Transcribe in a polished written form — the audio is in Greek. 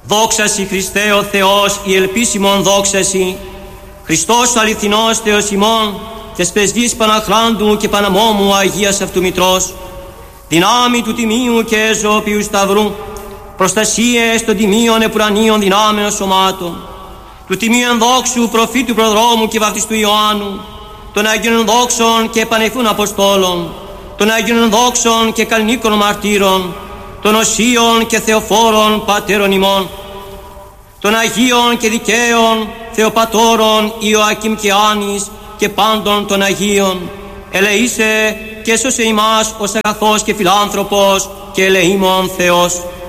Δόξασι Χριστέ ο Θεός, η ελπίσιμον δόξασι. Χριστός ο αληθινός Θεός ημών, τες πρεσβείς Παναχράντου και Παναμόμου Αγίας Αυτού Μητρός, δυνάμει του τιμίου και ζωοποιού σταυρού, προστασίες των τιμίων επουρανίων δυνάμεων σωμάτων, του τιμίου ενδόξου προφήτου προδρόμου και βαπτιστού Ιωάννου, των Αγίων δόξων και επανεφούν Αποστόλων, των Αγίων δόξων και καλνίκων μαρτύρων, των οσίων και θεοφόρων πατέρων ημών, των Αγίων και δικαίων Θεοπατώρων Ιωακήμ και Άνης και πάντων των Αγίων, ελεήσε και σώσε ημάς ως αγαθός και φιλάνθρωπος και ελεήμων Θεός.